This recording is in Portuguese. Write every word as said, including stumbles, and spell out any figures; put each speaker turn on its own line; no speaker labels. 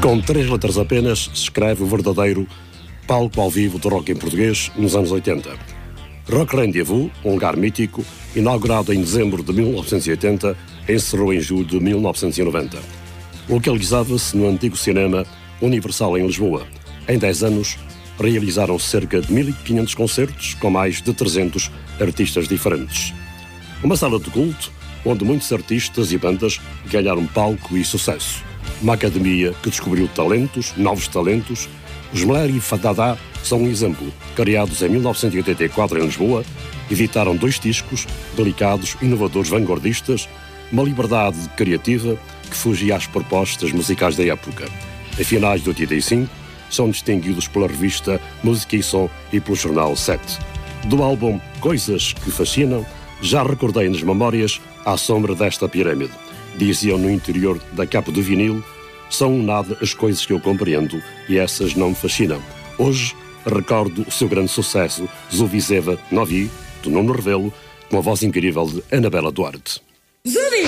Com três letras apenas, se escreve o verdadeiro palco ao vivo do rock em português nos anos oitenta. Rock Rendezvous, um lugar mítico, inaugurado em dezembro de mil novecentos e oitenta, encerrou em julho de mil novecentos e noventa. Localizava-se no antigo cinema Universal em Lisboa. Em dez anos, realizaram cerca de mil e quinhentos concertos com mais de trezentos artistas diferentes. Uma sala de culto onde muitos artistas e bandas ganharam palco e sucesso. Uma academia que descobriu talentos, novos talentos. Os Mleri Fadada são um exemplo. Criados em mil novecentos e oitenta e quatro em Lisboa, editaram dois discos delicados, inovadores, vanguardistas, uma liberdade criativa que fugia às propostas musicais da época. Em finais de oitenta e cinco, são distinguidos pela revista Música e Som e pelo jornal Sete. Do álbum Coisas que Fascinam, já recordei nas memórias à sombra desta pirâmide. Diziam no interior da capa do vinil: são um nada as coisas que eu compreendo e essas não me fascinam. Hoje recordo o seu grande sucesso, Zuvizeva Novi, do Nuno Revelo, com a voz incrível de Anabela Duarte.
Zubi!